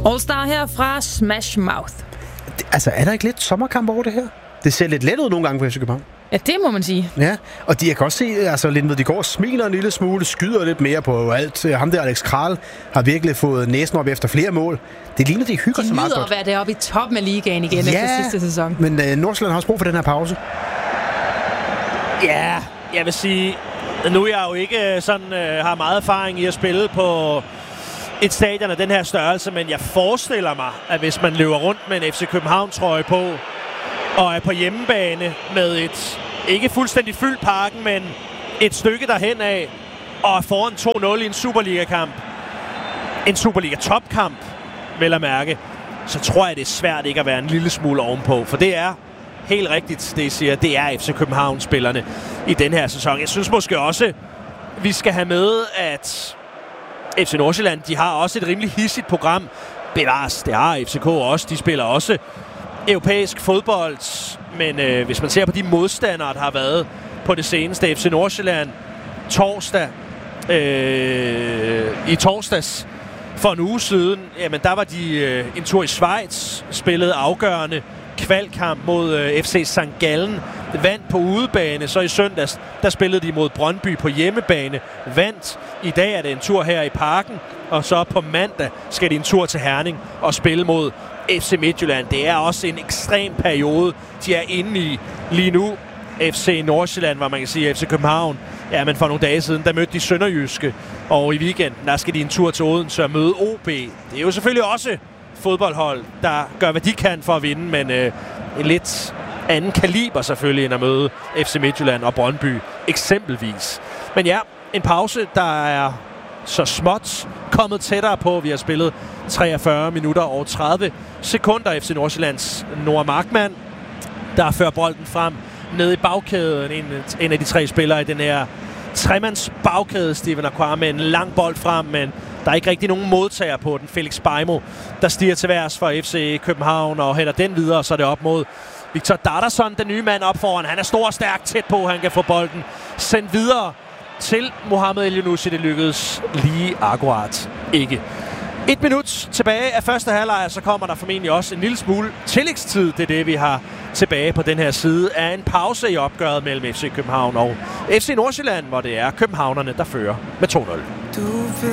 All-Star her fra Smash Mouth. Altså, er der ikke lidt sommerkamp over det her? Det ser lidt let ud nogle gange på FC København. Ja, det må man sige. Ja, og jeg kan også se, altså Lindved, de går og smiler en lille smule, skyder lidt mere på alt. Ham der, Alex Kral, har virkelig fået næsen op efter flere mål. Det ligner, de hygger så meget godt. De nyder at være deroppe i toppen af ligaen igen efter sidste sæson. Men Nordsjælland har også brug for den her pause. Ja, jeg vil sige, nu er jeg jo ikke sådan, har meget erfaring i at spille på et stadion af den her størrelse, men jeg forestiller mig, at hvis man løber rundt med en FC København-trøje på, og er på hjemmebane med et ikke fuldstændig fyldt parken, men et stykke derhen af, og er foran 2-0 i en Superliga-kamp, en Superliga-topkamp, vel at mærke, så tror jeg, det er svært ikke at være en lille smule ovenpå, for det er helt rigtigt, det I siger, det er FC København-spillerne i den her sæson. Jeg synes måske også, vi skal have med, at FC Nordsjælland, de har også et rimelig hissigt program. Bevares, det har FCK også, de spiller også europæisk fodbold, men hvis man ser på de modstandere, der har været på det seneste, FC Nordsjælland i torsdags for en uge siden, jamen der var de en tur i Schweiz, spillede afgørende kvalkamp mod FC St. Gallen, vandt på udebane, så i søndags, der spillede de mod Brøndby på hjemmebane, vandt. I dag er det en tur her i parken, og så på mandag skal de en tur til Herning og spille mod FC Midtjylland. Det er også en ekstrem periode, de er inde i lige nu. FC Nordsjælland, hvor man kan sige FC København, ja, men for nogle dage siden, der mødte de Sønderjyske, og i weekenden, der skal de en tur til Odense og møde OB. Det er jo selvfølgelig også fodboldhold, der gør, hvad de kan for at vinde, men en lidt anden kaliber selvfølgelig, end at møde FC Midtjylland og Brøndby eksempelvis. Men ja, en pause, der er så småt kommet tættere på. Vi har spillet 43 minutter og 30 sekunder. FC Nordsjællands Noah Markmann, der fører bolden frem ned i bagkæden. En af de tre spillere i den her tremands bagkæde, Steven Aqua, med en lang bold frem, men der er ikke rigtig nogen modtager på den. Felix Beimo, der stiger til værs for FC København og hælder den videre, så er det op mod Victor Dardarsson, den nye mand op foran. Han er stor og stærk, tæt på, han kan få bolden sendt videre til Mohamed Elyounoussi. Det lykkedes lige akkurat ikke. 1 minut tilbage af første halvleg, så kommer der formentlig også en lille smule tillægstid. Det er det, vi har tilbage på den her side af en pause i opgøret mellem FC København og FC Nordsjælland, hvor det er københavnerne, der fører med 2-0.